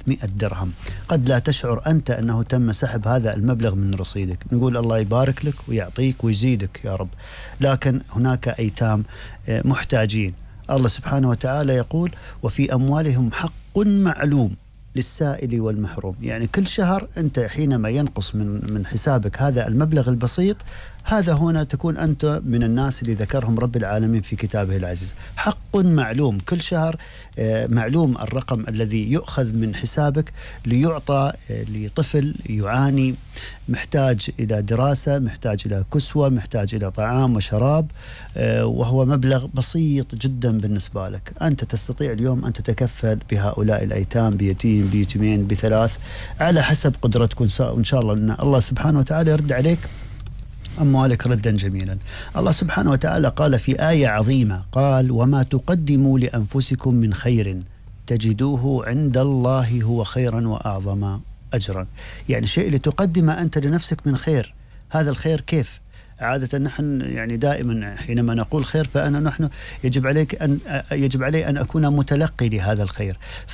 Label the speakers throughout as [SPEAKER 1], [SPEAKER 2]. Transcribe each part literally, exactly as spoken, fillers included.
[SPEAKER 1] مئة درهم. قد لا تشعر أنت أنه تم سحب هذا المبلغ من رصيدك، نقول الله يبارك لك ويعطيك ويزيدك يا رب، لكن هناك أيتام محتاجين. الله سبحانه وتعالى يقول وفي أموالهم حق معلوم للسائل والمحروم. يعني كل شهر أنت حينما ينقص من من حسابك هذا المبلغ البسيط، هذا هنا تكون أنت من الناس اللي ذكرهم رب العالمين في كتابه العزيز. حق معلوم، كل شهر معلوم الرقم الذي يؤخذ من حسابك ليعطى لطفل يعاني، محتاج إلى دراسة، محتاج إلى كسوة، محتاج إلى طعام وشراب، وهو مبلغ بسيط جدا بالنسبة لك. أنت تستطيع اليوم أن تتكفل بهؤلاء الأيتام بيتيم بيتيمين بثلاث على حسب قدرتكم، وإن شاء الله أن الله سبحانه وتعالى يرد عليك أموالك ردا جميلا. الله سبحانه وتعالى قال في آية عظيمة، قال وما تقدموا لأنفسكم من خير تجدوه عند الله هو خيرا وأعظم أجرا. يعني شيء اللي تقدمه أنت لنفسك من خير، هذا الخير كيف؟ عادة نحن يعني دائما حينما نقول خير فأنا نحن يجب عليك أن يجب علي أن أكون متلقي لهذا الخير.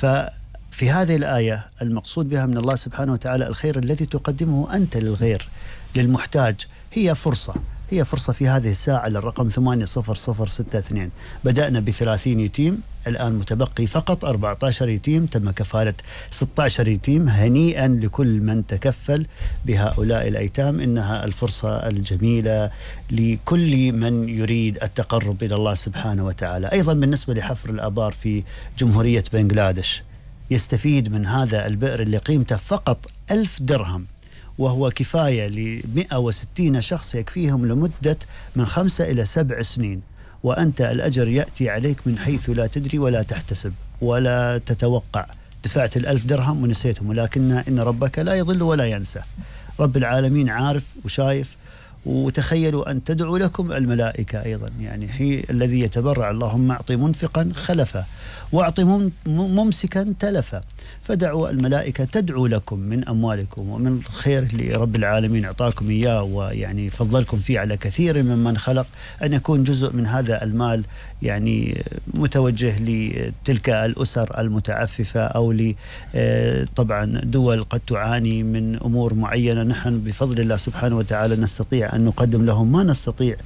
[SPEAKER 1] ففي هذه الآية المقصود بها من الله سبحانه وتعالى الخير الذي تقدمه أنت للغير للمحتاج. هي فرصة هي فرصة في هذه الساعة للرقم ثمانية صفر صفر ستة اثنين. بدأنا بثلاثين يتيم، الآن متبقي فقط أربعة عشر يتيم، تم كفالة ستة عشر يتيم. هنيئا لكل من تكفل بهؤلاء الأيتام، إنها الفرصة الجميلة لكل من يريد التقرب إلى الله سبحانه وتعالى. أيضا بالنسبة لحفر الآبار في جمهورية بنغلاديش، يستفيد من هذا البئر اللي قيمته فقط ألف درهم، وهو كفاية لمئة وستين شخص، يكفيهم لمدة من خمسة إلى سبع سنين، وأنت الأجر يأتي عليك من حيث لا تدري ولا تحتسب ولا تتوقع. دفعت الألف درهم ونسيتهم، ولكن إن ربك لا يضل ولا ينسى. رب العالمين عارف وشايف. وتخيلوا أن تدعو لكم الملائكة أيضا، يعني هي الذي يتبرع اللهم أعطي منفقا خلفا وأعطي ممسكا تلفا. فدعوا الملائكة تدعو لكم من أموالكم ومن الخير اللي رب العالمين أعطاكم إياه، ويعني فضلكم فيه على كثير ممن خلق، أن يكون جزء من هذا المال يعني متوجه لتلك الأسر المتعففة، أو ل طبعا دول قد تعاني من أمور معينة. نحن بفضل الله سبحانه وتعالى نستطيع أن نقدم لهم ما نستطيع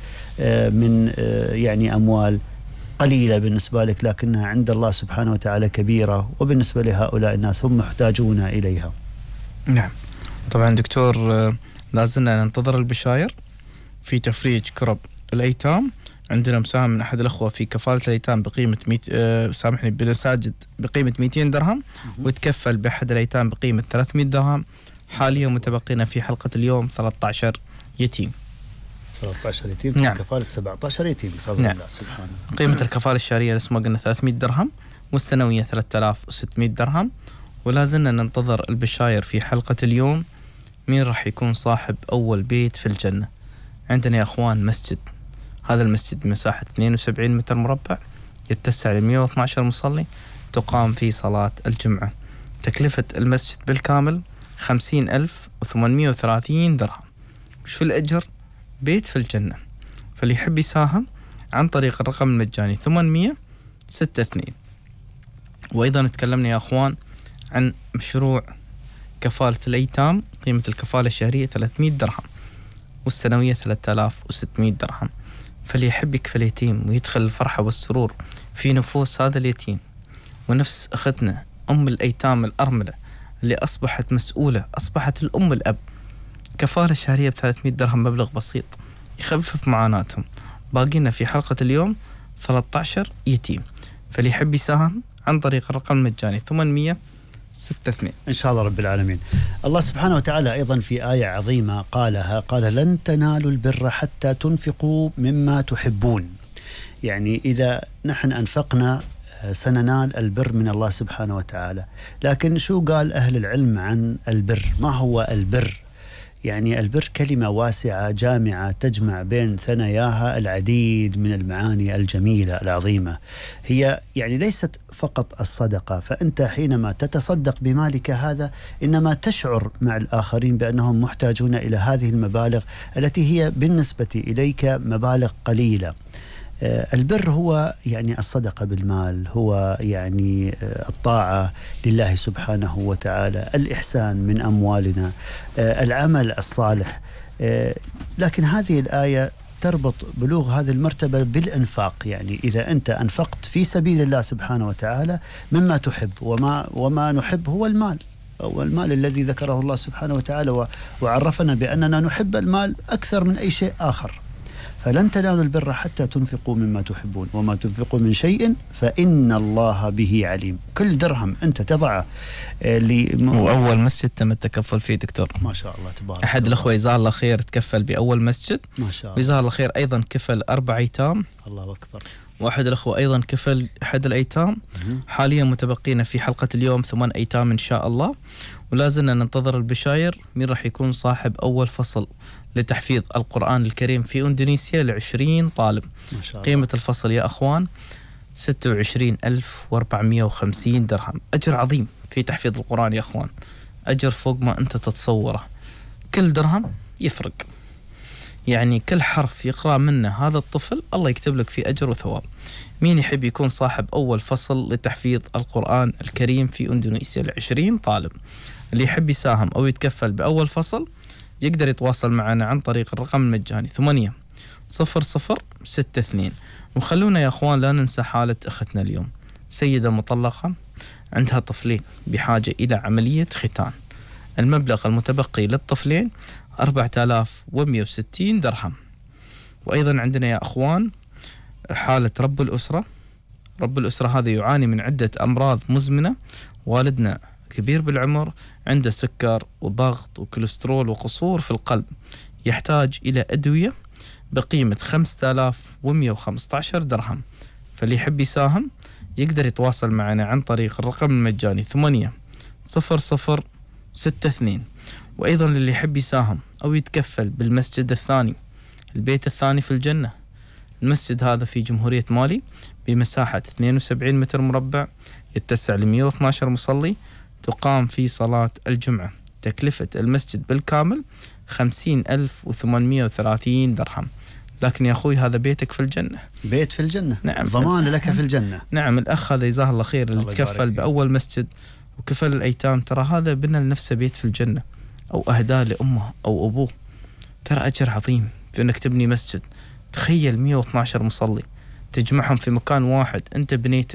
[SPEAKER 1] من يعني أموال قليلة بالنسبة لك، لكنها عند الله سبحانه وتعالى كبيرة، وبالنسبة لهؤلاء الناس هم محتاجون إليها.
[SPEAKER 2] نعم طبعا دكتور، لازلنا ننتظر البشاير في تفريج كرب الأيتام. عندنا مساهم من أحد الأخوة في كفالة الأيتام بقيمة ميت... آه سامحني بنساجد بقيمة مئتين درهم، وتكفل بأحد الأيتام بقيمة ثلاثمئة درهم. حاليا متبقينا في حلقة اليوم ثلاثة عشر يتيم.
[SPEAKER 1] ثلاثة عشر يتيم، نعم. كفالة سبعة عشر يتيم بفضل نعم. الله سبحانه.
[SPEAKER 2] قيمة الكفالة الشهرية نفس ما قلنا ثلاثمئة درهم، والسنوية ثلاثة آلاف وستمئة درهم. ولا زلنا ننتظر البشاير في حلقة اليوم. مين راح يكون صاحب أول بيت في الجنة؟ عندنا يا أخوان مسجد، هذا المسجد مساحة اثنين وسبعين متر مربع، يتسع ل مئة واثني عشر مصلي، تقام فيه صلاة الجمعة. تكلفة المسجد بالكامل خمسين ألف وثمانمئة وثلاثين درهم. شو الأجر؟ بيت في الجنة. فاللي يحب يساهم عن طريق الرقم المجاني ثمانمئة ستة اثنين. وأيضا تكلمنا يا أخوان عن مشروع كفالة الأيتام، قيمة الكفالة الشهرية ثلاثمئة درهم والسنوية ثلاثة آلاف وستمئة درهم. فاللي يحب يكفل يتيم ويدخل الفرحة والسرور في نفوس هذا اليتيم، ونفس أختنا أم الأيتام الأرملة اللي أصبحت مسؤولة، أصبحت الأم الأب، كفالة شهرية بثلاثمئة درهم، مبلغ بسيط يخفف معاناتهم. باقينا في حلقة اليوم ثلاثة عشر يتيم. فاللي يحب يساهم عن طريق الرقم المجاني ثمانمئة ستة اثنين
[SPEAKER 1] إن شاء الله رب العالمين. الله سبحانه وتعالى أيضا في آية عظيمة قالها، قال لن تنالوا البر حتى تنفقوا مما تحبون. يعني إذا نحن أنفقنا سننال البر من الله سبحانه وتعالى. لكن شو قال أهل العلم عن البر؟ ما هو البر؟ يعني البر كلمة واسعة جامعة تجمع بين ثناياها العديد من المعاني الجميلة العظيمة. هي يعني ليست فقط الصدقة، فأنت حينما تتصدق بمالك هذا إنما تشعر مع الآخرين بأنهم محتاجون إلى هذه المبالغ التي هي بالنسبة إليك مبالغ قليلة. البر هو يعني الصدقة بالمال، هو يعني الطاعة لله سبحانه وتعالى، الإحسان من أموالنا، العمل الصالح. لكن هذه الآية تربط بلوغ هذه المرتبة بالإنفاق، يعني إذا أنت أنفقت في سبيل الله سبحانه وتعالى مما تحب، وما, وما نحب هو المال، أو المال الذي ذكره الله سبحانه وتعالى وعرفنا بأننا نحب المال أكثر من أي شيء آخر. فلن تنالوا البر حتى تنفقوا مما تحبون وما تنفقوا من شيء فإن الله به عليم. كل درهم أنت تضعه ل
[SPEAKER 2] وأول مسجد تم التكفل فيه دكتور
[SPEAKER 1] ما شاء الله تبارك
[SPEAKER 2] أحد الأخوة جزاه الله خير تكفل بأول مسجد
[SPEAKER 1] ما شاء الله،
[SPEAKER 2] جزاه الله خير أيضا كفل أربع أيتام.
[SPEAKER 1] الله أكبر.
[SPEAKER 2] واحد الأخوة أيضا كفل أحد الأيتام. حاليا متبقينا في حلقة اليوم ثمان أيتام إن شاء الله، ولازلنا ننتظر البشاير مين راح يكون صاحب أول فصل لتحفيظ القرآن الكريم في إندونيسيا لعشرين طالب.
[SPEAKER 1] ما شاء الله.
[SPEAKER 2] قيمة الفصل يا أخوان ستة وعشرين ألف وأربعمائة وخمسين درهم. أجر عظيم في تحفيظ القرآن يا أخوان، أجر فوق ما أنت تتصوره. كل درهم يفرق، يعني كل حرف يقرأ منه هذا الطفل الله يكتب لك فيه أجر وثواب. مين يحب يكون صاحب أول فصل لتحفيظ القرآن الكريم في إندونيسيا لعشرين طالب؟ اللي يحب يساهم أو يتكفل بأول فصل يقدر يتواصل معنا عن طريق الرقم المجاني ثمانية صفر صفر ستة اثنين. وخلونا يا أخوان لا ننسى حالة أختنا اليوم، سيدة مطلقة عندها طفلين بحاجة إلى عملية ختان. المبلغ المتبقي للطفلين أربعة آلاف ومئة وستين درهم. وأيضا عندنا يا أخوان حالة رب الأسرة. رب الأسرة هذا يعاني من عدة أمراض مزمنة. والدنا كبير بالعمر، عنده سكر وضغط وكوليسترول وقصور في القلب، يحتاج إلى أدوية بقيمة خمسة آلاف ومئة وخمسة عشر درهم. فاللي يحب يساهم يقدر يتواصل معنا عن طريق الرقم المجاني ثمانية صفر صفر ستة اثنين. وأيضا للي يحب يساهم أو يتكفل بالمسجد الثاني، البيت الثاني في الجنة. المسجد هذا في جمهورية مالي بمساحة اثنين وسبعين متر مربع، يتسع ل مئة واثني عشر مصلي، تقام في صلاة الجمعة. تكلفة المسجد بالكامل خمسين ألف وثمانمائة وثلاثين درهم. لكن يا أخوي هذا بيتك في الجنة،
[SPEAKER 1] بيت في الجنة،
[SPEAKER 2] نعم،
[SPEAKER 1] ضمان لك في الجنة.
[SPEAKER 2] نعم. الأخ هذا جزاه الله خير اللي تكفل بأول مسجد وكفل الأيتام، ترى هذا بنى لنفسه بيت في الجنة، أو أهداه لأمه أو أبوه. ترى أجر عظيم في أنك تبني مسجد. تخيل مئة واثني عشر مصلي تجمعهم في مكان واحد أنت بنيته،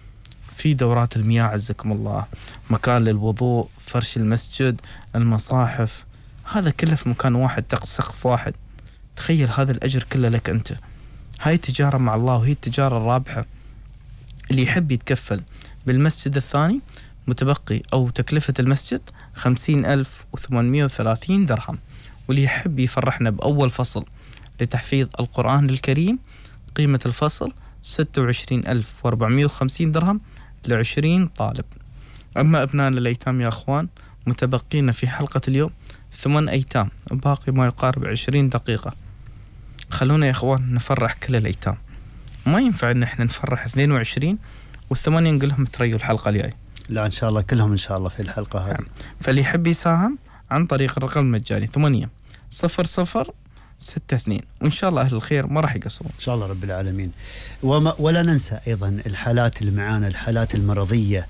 [SPEAKER 2] في دورات المياه عزكم الله، مكان للوضوء، فرش المسجد، المصاحف، هذا كله في مكان واحد تحت سقف واحد. تخيل هذا الأجر كله لك أنت. هاي تجارة مع الله، وهي التجارة الرابحة. اللي يحب يتكفل بالمسجد الثاني متبقي أو تكلفة المسجد خمسين ألف وثمانمائة وثلاثين درهم. واللي يحب يفرحنا بأول فصل لتحفيظ القرآن الكريم قيمة الفصل ستة وعشرين ألف وأربعمائة وخمسين درهم لعشرين طالب. أما أبنائنا الأيتام يا أخوان متبقين في حلقة اليوم ثمان أيتام، باقي ما يقارب عشرين دقيقة. خلونا يا أخوان نفرح كل الأيتام، ما ينفع إن احنا نفرح اثنين وعشرين والثمانية نقول لهم تريوا الحلقة الجاي.
[SPEAKER 1] لا إن شاء الله كلهم إن شاء الله في الحلقة هذه.
[SPEAKER 2] نعم. فاللي يحب يساهم عن طريق الرقم المجاني ثمانية صفر صفر ستة اثنين، وإن شاء الله أهل الخير ما راح يقصرون
[SPEAKER 1] إن شاء الله رب العالمين. وما ولا ننسى أيضا الحالات اللي معانا، الحالات المرضية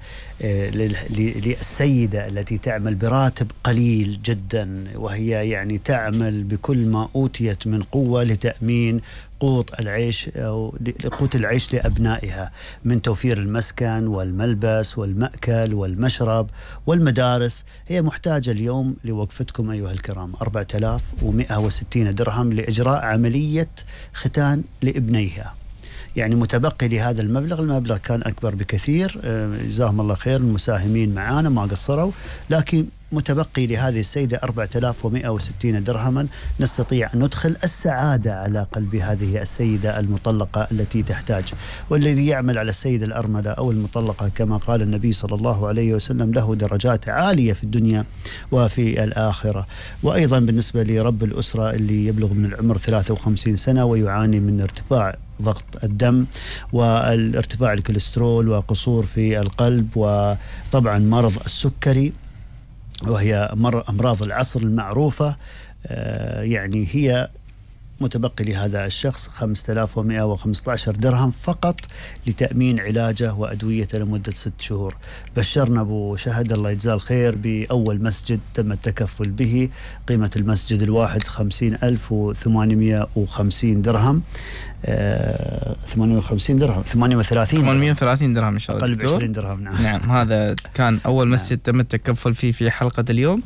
[SPEAKER 1] للسيدة التي تعمل براتب قليل جدا، وهي يعني تعمل بكل ما أوتيت من قوة لتأمين قوت العيش أو قوت العيش لأبنائها، من توفير المسكن والملبس والمأكل والمشرب والمدارس. هي محتاجة اليوم لوقفتكم أيها الكرام أربعة آلاف ومئة وستين درهم لإجراء عملية ختان لابنيها. يعني متبقي لهذا المبلغ، المبلغ كان أكبر بكثير، جزاهم الله خير المساهمين معانا ما قصروا، لكن متبقي لهذه السيدة أربعة آلاف ومئة وستين درهما نستطيع أن ندخل السعادة على قلب هذه السيدة المطلقة التي تحتاج. والذي يعمل على السيدة الأرملة أو المطلقة كما قال النبي صلى الله عليه وسلم له درجات عالية في الدنيا وفي الآخرة. وأيضا بالنسبة لرب الأسرة اللي يبلغ من العمر ثلاثة وخمسين سنة ويعاني من ارتفاع ضغط الدم والارتفاع الكوليسترول وقصور في القلب وطبعا مرض السكري، وهي أمراض العصر المعروفة، يعني هي متبقي لهذا الشخص خمسة آلاف ومئة وخمسة عشر درهم فقط لتأمين علاجه وأدويته لمدة ست شهور. بشرنا أبو شهد الله يجزاه الخير بأول مسجد تم التكفل به، قيمة المسجد الواحد خمسين ألف وثمانمئة وخمسين درهم. آه، ثمانية وخمسين درهم ثمانية وثلاثين
[SPEAKER 2] ثمانمئة وثلاثين درهم إن شاء الله
[SPEAKER 1] أقل بعشرين درهم. نعم.
[SPEAKER 2] نعم هذا كان أول مسجد
[SPEAKER 1] نعم.
[SPEAKER 2] تم التكفل فيه في حلقة اليوم،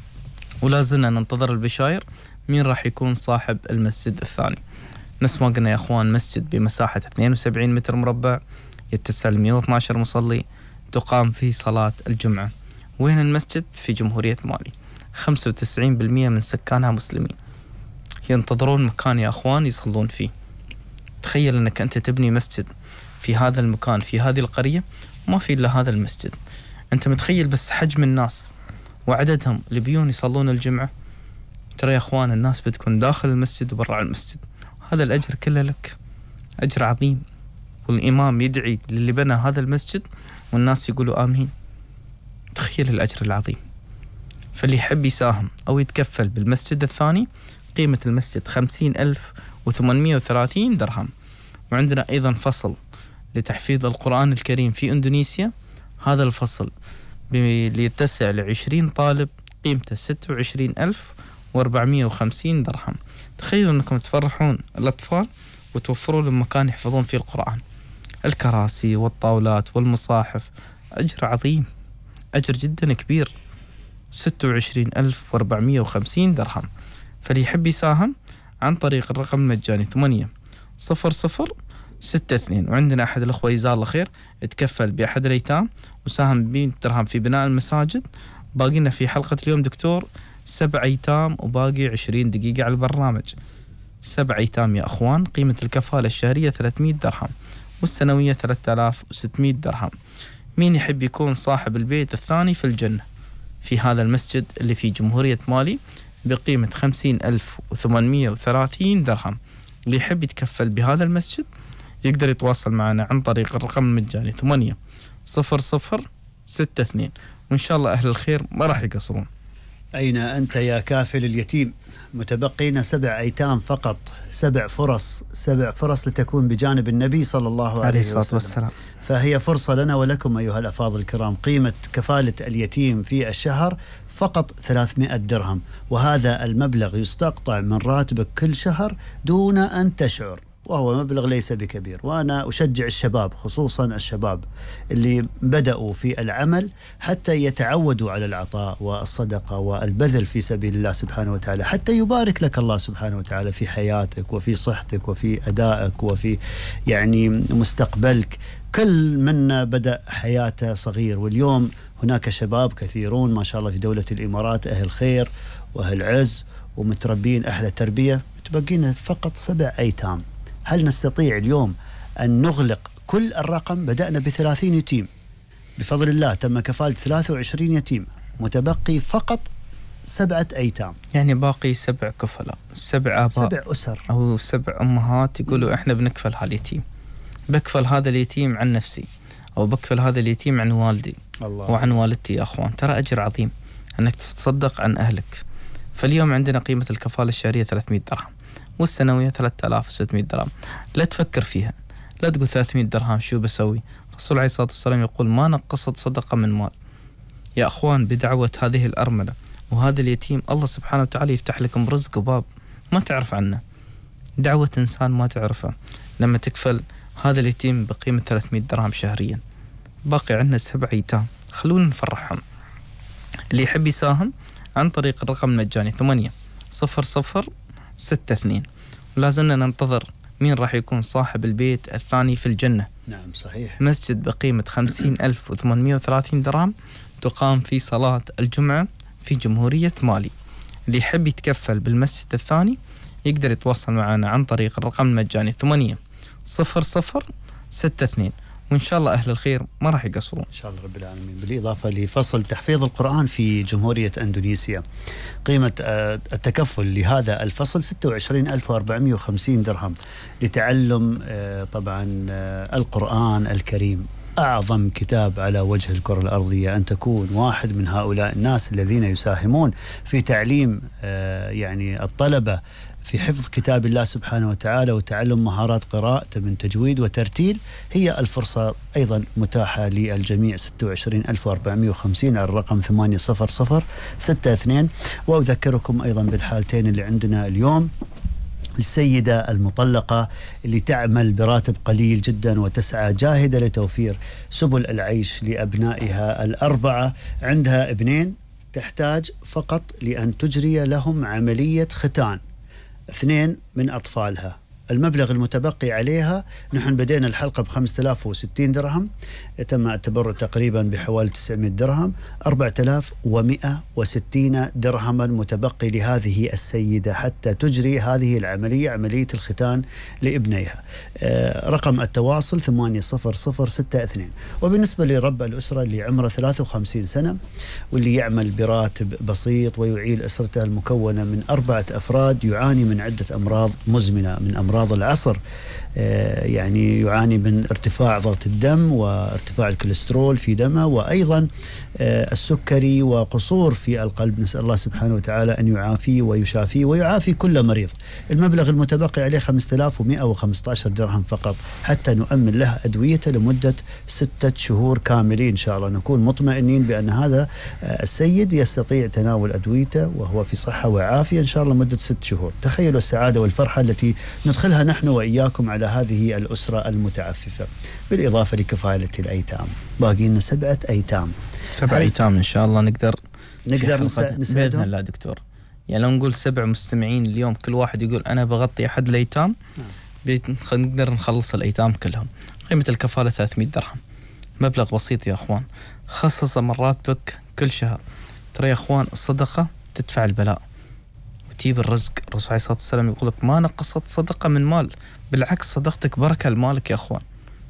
[SPEAKER 2] ولا زلنا ننتظر البشاير مين راح يكون صاحب المسجد الثاني. نفس ما قلنا يا أخوان، مسجد بمساحة اثنين وسبعين متر مربع، يتسع مئة واثني عشر مصلي، تقام فيه صلاة الجمعة. وين المسجد؟ في جمهورية مالي، خمسة وتسعين بالمئة من سكانها مسلمين، ينتظرون مكان يا أخوان يصلون فيه. تخيل أنك أنت تبني مسجد في هذا المكان في هذه القرية ما في إلا هذا المسجد. أنت متخيل بس حجم الناس وعددهم اللي بيون يصلون الجمعة؟ ترى يا أخوان الناس بتكون داخل المسجد وبرع المسجد. هذا الأجر كله لك، أجر عظيم. والإمام يدعي للي بنى هذا المسجد والناس يقولوا آمين. تخيل الأجر العظيم. فاللي يحب يساهم أو يتكفل بالمسجد الثاني، قيمة المسجد خمسين ألف وثمانمئة وثلاثين درهم. وعندنا أيضا فصل لتحفيظ القرآن الكريم في إندونيسيا. هذا الفصل ليتسع لعشرين طالب، قيمته ستة وعشرين ألف وأربعمئة وخمسين درهم. تخيلوا أنكم تفرحون الأطفال وتوفروا لهم مكان يحفظون فيه القرآن، الكراسي والطاولات والمصاحف. أجر عظيم، أجر جدا كبير، ستة وعشرين ألف وأربعمئة وخمسين درهم. فاللي يحب يساهم عن طريق الرقم المجاني ثمانية صفر صفر ستة اثنين. وعندنا أحد الأخوة جزاه الله خير اتكفل بأحد الأيتام وساهم بمئة درهم في بناء المساجد. باقينا في حلقة اليوم دكتور سبع أيتام وباقي عشرين دقيقة على البرنامج. سبع أيتام يا أخوان، قيمة الكفالة الشهرية ثلاثمئة درهم والسنوية ثلاثة آلاف وستمئة درهم. مين يحب يكون صاحب البيت الثاني في الجنة في هذا المسجد اللي في جمهورية مالي بقيمة خمسين ألف وثمانمئة وثلاثين درهم؟ اللي يحب يتكفل بهذا المسجد يقدر يتواصل معنا عن طريق الرقم المجاني ثمانية صفر صفر ستة اثنين، وإن شاء الله أهل الخير ما راح يقصرون.
[SPEAKER 1] أين أنت يا كافل اليتيم؟ متبقينا سبع أيتام فقط، سبع فرص، سبع فرص لتكون بجانب النبي صلى الله عليه وسلم.
[SPEAKER 2] والسلام.
[SPEAKER 1] فهي فرصة لنا ولكم أيها الأفاضل الكرام. قيمة كفالة اليتيم في الشهر فقط ثلاثمئة درهم، وهذا المبلغ يستقطع من راتبك كل شهر دون أن تشعر، وهو مبلغ ليس بكبير. وأنا أشجع الشباب، خصوصا الشباب اللي بدأوا في العمل، حتى يتعودوا على العطاء والصدقة والبذل في سبيل الله سبحانه وتعالى، حتى يبارك لك الله سبحانه وتعالى في حياتك وفي صحتك وفي أدائك وفي يعني مستقبلك. كل منا بدأ حياته صغير، واليوم هناك شباب كثيرون ما شاء الله في دولة الإمارات، أهل خير وأهل عز ومتربين أهل تربية. تبقينا فقط سبع أيتام. هل نستطيع اليوم أن نغلق كل الرقم؟ بدأنا بثلاثين يتيم، بفضل الله تم كفالة ثلاثة وعشرين يتيم، متبقي فقط سبعة أيتام.
[SPEAKER 2] يعني باقي سبع كفلاء، سبع آباء،
[SPEAKER 1] سبع أسر
[SPEAKER 2] أو سبع أمهات يقولوا إحنا بنكفل هاليتيم. بكفل هذا اليتيم عن نفسي، أو بكفل هذا اليتيم عن والدي الله وعن والدتي. يا أخوان ترى أجر عظيم أنك تتصدق عن أهلك. فاليوم عندنا قيمة الكفالة الشهرية ثلاثمئة درهم والسنوية ثلاثة آلاف وستمئة درهم. لا تفكر فيها، لا تقول ثلاثمئة درهم شو بسوي. الرسول عليه الصلاة والسلام يقول ما نقصت صدقة من مال. يا أخوان بدعوة هذه الأرملة وهذا اليتيم الله سبحانه وتعالى يفتح لكم رزق وباب ما تعرف عنه. دعوة إنسان ما تعرفه لما تكفل هذا اليتيم بقيمة ثلاثمئة درهم شهريا. باقي عندنا سبع أيتام، خلونا نفرحهم. اللي يحب يساهم عن طريق الرقم المجاني ثمانية صفر صفر ستة اثنين. ولازلنا ننتظر مين راح يكون صاحب البيت الثاني في الجنة.
[SPEAKER 1] نعم صحيح.
[SPEAKER 2] مسجد بقيمة خمسين ألف وثمانمئة وثلاثين درهم، تقام في صلاة الجمعة في جمهورية مالي. اللي يحب يتكفل بالمسجد الثاني يقدر يتواصل معنا عن طريق الرقم المجاني ثمانية صفر صفر ستة اثنين، وإن شاء الله أهل الخير ما راح يقصرون
[SPEAKER 1] إن شاء الله رب العالمين. بالإضافة لفصل تحفيظ القرآن في جمهورية أندونيسيا، قيمة التكفل لهذا الفصل ستة وعشرين ألف وأربعمئة وخمسين درهم لتعلم طبعا القرآن الكريم، أعظم كتاب على وجه الكرة الأرضية. أن تكون واحد من هؤلاء الناس الذين يساهمون في تعليم يعني الطلبة في حفظ كتاب الله سبحانه وتعالى وتعلم مهارات قراءته من تجويد وترتيل، هي الفرصة أيضا متاحة للجميع. ستة وعشرين ألف وأربعمائة وخمسين على الرقم ثمانية صفر صفر ستة اثنين. وأذكركم أيضا بالحالتين اللي عندنا اليوم. السيدة المطلقة اللي تعمل براتب قليل جدا وتسعى جاهدة لتوفير سبل العيش لأبنائها الأربعة، عندها ابنين، تحتاج فقط لأن تجري لهم عملية ختان اثنين من أطفالها. المبلغ المتبقي عليها، نحن بدينا الحلقة ب خمسة آلاف وستين درهم، تم التبرع تقريبا بحوالي تسعمائة درهم، أربعة آلاف ومائة وستين درهما متبقي لهذه السيدة حتى تجري هذه العملية، عملية الختان لابنيها. آه رقم التواصل ثمانية صفر صفر ستة اثنين. وبالنسبة لرب الأسرة اللي عمره ثلاثة وخمسين سنة واللي يعمل براتب بسيط ويعيل أسرته المكونة من أربعة أفراد، يعاني من عدة أمراض مزمنة، من أمراض أمراض العصر، يعني يعاني من ارتفاع ضغط الدم وارتفاع الكوليسترول في دمه، وأيضا السكري وقصور في القلب. نسأل الله سبحانه وتعالى أن يعافيه ويشافيه ويعافي كل مريض. المبلغ المتبقي عليه خمسة آلاف ومائة وخمسة عشر درهم فقط حتى نؤمن له أدويته لمدة ستة شهور كاملين. إن شاء الله نكون مطمئنين بأن هذا السيد يستطيع تناول أدويته وهو في صحة وعافية إن شاء الله مدة ست شهور. تخيلوا السعادة والفرحة التي ندخلها نحن وإياكم على هذه الأسرة المتعففة، بالإضافة لكفالة الأيتام. باقي لنا سبعة أيتام.
[SPEAKER 2] سبع أيتام إن شاء الله نقدر
[SPEAKER 1] نقدر نساعدهم
[SPEAKER 2] بإذن الله دكتور. يعني لو نقول سبع مستمعين اليوم كل واحد يقول أنا بغطي أحد الأيتام، نقدر نخلص الأيتام كلهم. قيمة الكفالة ثلاثمائة درهم، مبلغ بسيط يا أخوان. خصص من راتبك كل شهر. ترى يا أخوان الصدقة تدفع البلاء وتجيب الرزق. الرسول عليه الصلاة والسلام يقول لك ما نقصت صدقة من مال، بالعكس صدقتك بركة لمالك يا أخوان.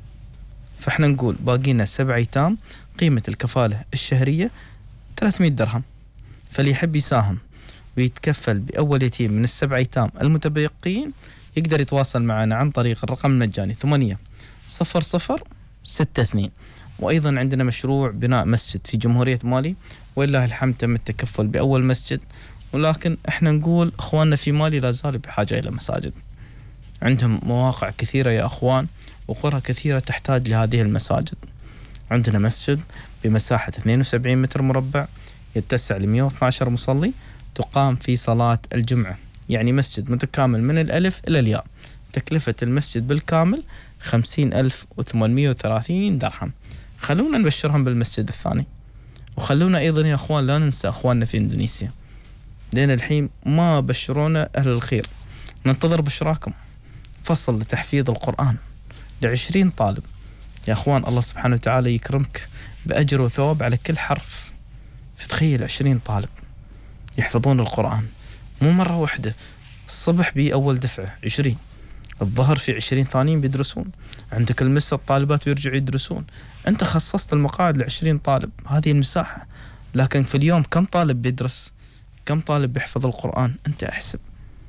[SPEAKER 2] فإحنا نقول باقينا سبع أيتام، قيمة الكفالة الشهرية ثلاثمائة درهم. فاللي يحب يساهم ويتكفل بأول يتيم من السبع أيتام المتبقيين يقدر يتواصل معنا عن طريق الرقم المجاني ثمانية صفر صفر ستة اثنين. وأيضا عندنا مشروع بناء مسجد في جمهورية مالي، ولله الحمد تم التكفل بأول مسجد، ولكن احنا نقول اخواننا في مالي لا زالوا بحاجة الى مساجد. عندهم مواقع كثيرة يا اخوان وقرى كثيرة تحتاج لهذه المساجد. عندنا مسجد بمساحة اثنين وسبعين متر مربع يتسع ل مئة واثني عشر مصلي، تقام في صلاة الجمعة، يعني مسجد متكامل من الألف إلى الياء. تكلفة المسجد بالكامل خمسين ألف وثمانمائة وثلاثين درهم. خلونا نبشرهم بالمسجد الثاني، وخلونا أيضا يا أخوان لا ننسى أخواننا في إندونيسيا، لأن الحين ما بشرونا أهل الخير. ننتظر بشراكم. فصل لتحفيظ القرآن لعشرين طالب يا أخوان، الله سبحانه وتعالى يكرمك بأجر وثواب على كل حرف. فتخيل عشرين طالب يحفظون القرآن، مو مرة واحدة، الصبح بي أول دفعة عشرين، الظهر في عشرين ثانيين بيدرسون، عندك المساء الطالبات بيرجعوا يدرسون. أنت خصصت المقاعد لعشرين طالب، هذه المساحة، لكن في اليوم كم طالب بيدرس؟ كم طالب بيحفظ القرآن؟ أنت أحسب.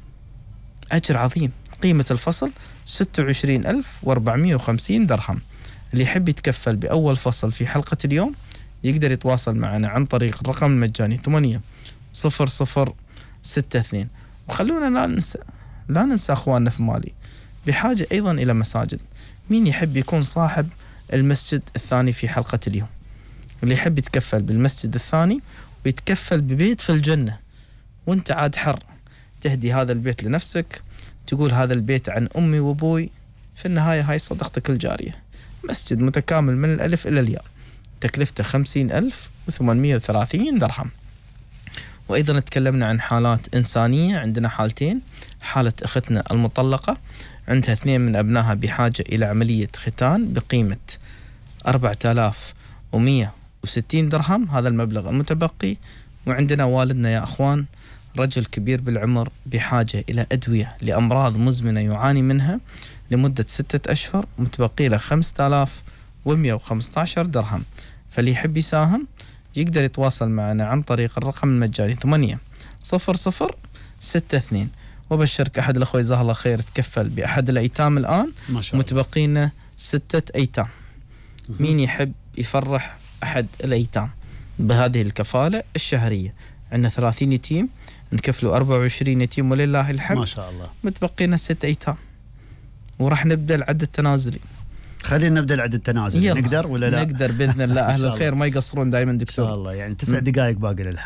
[SPEAKER 2] أجر عظيم. قيمة الفصل ستة وعشرين ألف وأربعمائة وخمسين درهم. اللي يحب يتكفل بأول فصل في حلقة اليوم يقدر يتواصل معنا عن طريق الرقم المجاني ثمانية صفر صفر ستة اثنين. وخلونا لا ننسى لا ننسى أخواننا في مالي بحاجة أيضا إلى مساجد. مين يحب يكون صاحب المسجد الثاني في حلقة اليوم؟ اللي يحب يتكفل بالمسجد الثاني ويتكفل ببيت في الجنة، وانت عاد حر تهدي هذا البيت لنفسك، تقول هذا البيت عن أمي وأبوي. في النهاية هاي صدقتك الجارية. مسجد متكامل من الألف إلى الياء، تكلفته خمسين ألف وثمانمائة وثلاثين درهم. وأيضا تكلمنا عن حالات إنسانية. عندنا حالتين، حالة أختنا المطلقة عندها اثنين من أبنائها بحاجة إلى عملية ختان بقيمة أربعة آلاف ومئة وستين درهم، هذا المبلغ المتبقي. وعندنا والدنا يا أخوان رجل كبير بالعمر بحاجة إلى أدوية لأمراض مزمنة يعاني منها لمدة ستة أشهر، متبقي له خمسة آلاف ومئة وخمسة عشر درهم. فاللي يحب يساهم يقدر يتواصل معنا عن طريق الرقم المجاني ثمانية صفر صفر ستة اثنين. وبشرك أحد الأخوة جزاه الله خير تكفل بأحد الأيتام الآن، متبقينا ستة أيتام. مين يحب يفرح أحد الأيتام بهذه الكفالة الشهرية؟ عندنا ثلاثين يتيم نكفلوا أربعة وعشرين يتيم ولله الحمد
[SPEAKER 1] ما شاء الله.
[SPEAKER 2] متبقينا ست أيتام وراح نبدأ العد التنازلي.
[SPEAKER 1] خلينا نبدأ العد التنازلي. نقدر ولا لا؟
[SPEAKER 2] نقدر بإذن الله. أهل الخير ما يقصرون دائما دكتور.
[SPEAKER 1] إن شاء الله. يعني تسع دقائق باقي للحلقة.